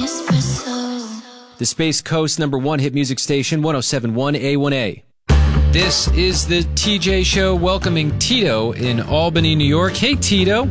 The Space Coast #1 hit music station, 107.1 A1A. This is the TJ Show, welcoming Tito in Albany, New York. Hey, Tito.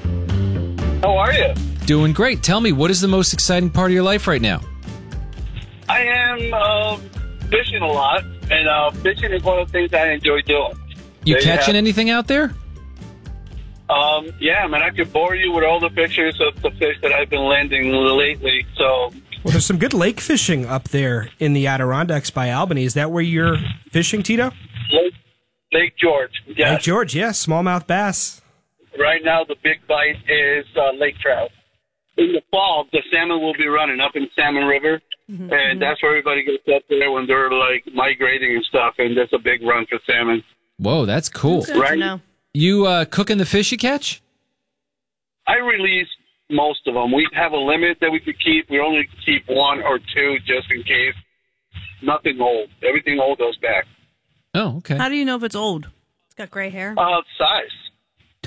How are you? Doing great. Tell me, what is the most exciting part of your life right now? I am fishing a lot, and fishing is one of the things I enjoy doing. You catching anything out there? Yeah, man, I could bore you with all the pictures of the fish that I've been landing lately. So, well, there's some good lake fishing up there in the Adirondacks by Albany. Is that where you're fishing, Tito? Lake George, yes. Lake George, yes, smallmouth bass. Right now, the big bite is lake trout. In the fall, the salmon will be running up in Salmon River, and that's where everybody gets up there when they're like migrating and stuff, and there's a big run for salmon. Whoa, that's cool. Good to know. You cooking the fish you catch? I release most of them. We have a limit that we could keep. We only keep 1 or 2 just in case. Nothing old. Everything old goes back. Oh, okay. How do you know if it's old? It's got gray hair. Size.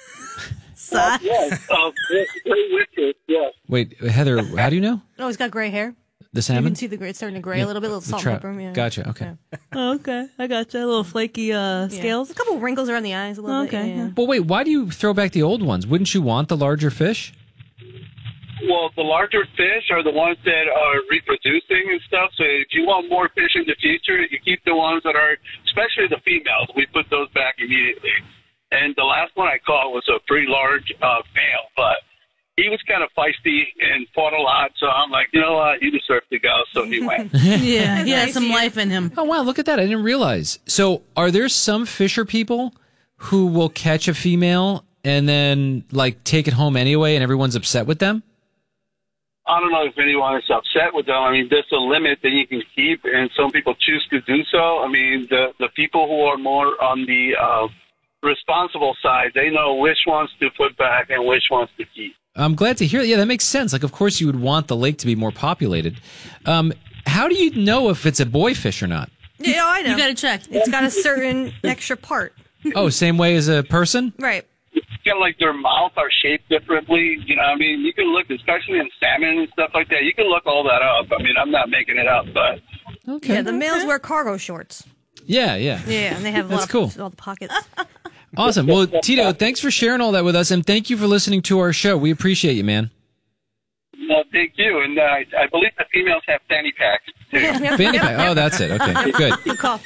Size? Yes. Gray whiskers, yes. Wait, Heather, how do you know? Oh, he's got gray hair. The You salmon? can see the gray. It's starting to gray a little bit. A little salt and trout. pepper. Yeah. Gotcha, okay. Yeah. Oh, okay. I got you. A little flaky scales. A couple wrinkles around the eyes. A little Okay, bit. Yeah. But wait, why do you throw back the old ones? Wouldn't you want the larger fish? Well, the larger fish are the ones that are reproducing and stuff. So if you want more fish in the future, you keep the ones that are, especially the females. We put those back immediately. And the last one I caught was a pretty large male, but he was kind of feisty and fought a lot. So I'm like, you know what, you deserve to go. So he went. Yeah, he has some life in him. Oh, wow, look at that. I didn't realize. So are there some fisher people who will catch a female and then, like, take it home anyway and everyone's upset with them? I don't know if anyone is upset with them. I mean, there's a limit that you can keep, and some people choose to do so. I mean, the people who are more on the responsible side, they know which ones to put back and which ones to keep. I'm glad to hear that. Yeah, that makes sense. Like, of course, you would want the lake to be more populated. How do you know if it's a boy fish or not? Yeah, I know. You got to check. It's got a certain extra part. Oh, same way as a person? Right. Kind of like their mouth are shaped differently. You know, I mean, you can look, especially in salmon and stuff like that, you can look all that up. I mean, I'm not making it up, but... Okay. Yeah, the males wear cargo shorts. Yeah. Yeah, and they have a That's lot of cool. all the pockets. Awesome. Well, Tito, thanks for sharing all that with us, and thank you for listening to our show. We appreciate you, man. No, thank you. And I believe the females have fanny packs, too. Fanny pack. Oh, that's it. Okay, good. Good call.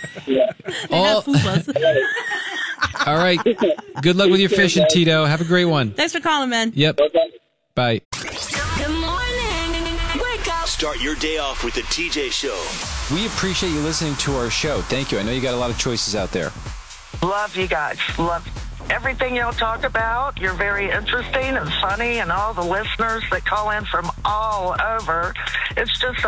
All right. Good luck with your fishing, Tito. Have a great one. Thanks for calling, man. Yep. Bye. Good morning. Wake up. Start your day off with the TJ Show. We appreciate you listening to our show. Thank you. I know you got a lot of choices out there. Love you guys. Love everything y'all talk about. You're very interesting and funny, and all the listeners that call in from all over. It's just